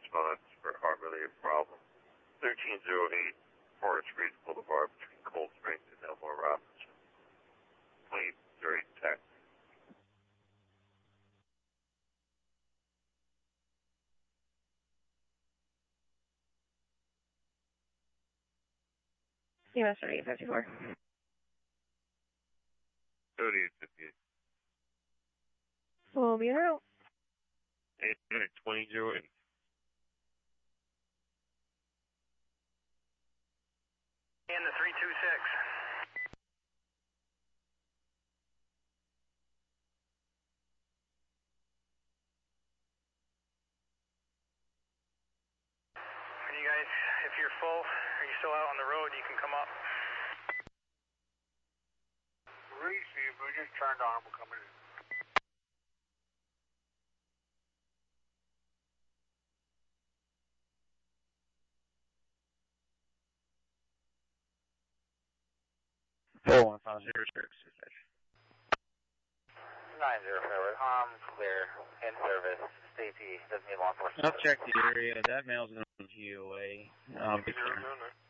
response for heart-related problems. 1308 Forest Ridge Boulevard between Cold Springs and Elmore Robinson. Please, during text. US 3854. 3858. We'll be out. 82008. And the 326. You guys, if you're full, or you're still out on the road, you can come up. Receive, we just turned on, we're coming in. Four 150 clear, in service, safety, doesn't need law enforcement. I'll check the area. That mail's going to GOA. You're doing it.